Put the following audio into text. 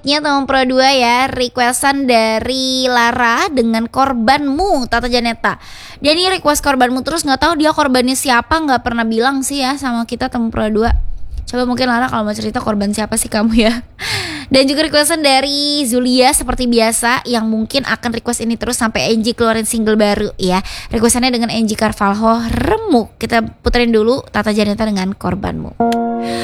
selanjutnya teman Pro 2 ya, requestan dari Lara dengan korbanmu Tata Janeta. Dia nih request korbanmu terus, nggak tahu dia korbannya siapa, nggak pernah bilang sih ya sama kita teman Pro 2. Coba mungkin Lara kalau mau cerita korban siapa sih kamu ya. Dan juga requestan dari Zulia seperti biasa, yang mungkin akan request ini terus sampai Angie keluarin single baru ya. Requestannya dengan Angie Carvalho, Remuk. Kita puterin dulu Tata Janeta dengan korbanmu.